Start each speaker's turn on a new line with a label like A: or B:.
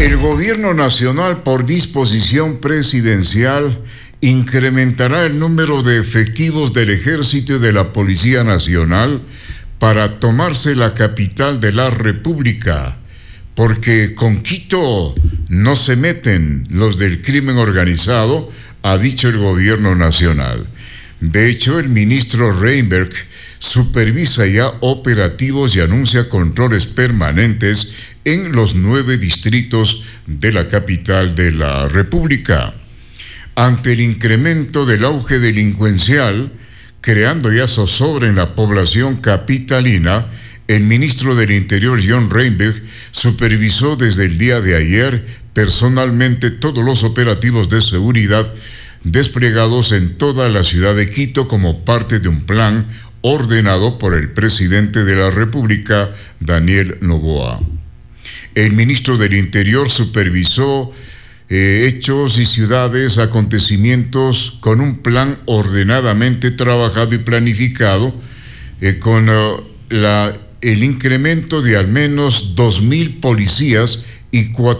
A: El gobierno nacional, por disposición presidencial, incrementará el número de efectivos del Ejército y de la Policía Nacional para tomarse la capital de la República, porque con Quito no se meten los del crimen organizado, ha dicho el gobierno nacional. De hecho, el ministro Reinberg supervisa ya operativos y anuncia controles permanentes en los 9 distritos de la capital de la República. Ante el incremento del auge delincuencial, creando ya zozobra en la población capitalina, el ministro del Interior, John Reinberg, supervisó desde el día de ayer personalmente todos los operativos de seguridad desplegados en toda la ciudad de Quito como parte de un plan ordenado por el presidente de la República, Daniel Noboa. El ministro del Interior supervisó hechos y ciudades, acontecimientos con un plan ordenadamente trabajado y planificado, con el incremento de al menos 2.000 policías y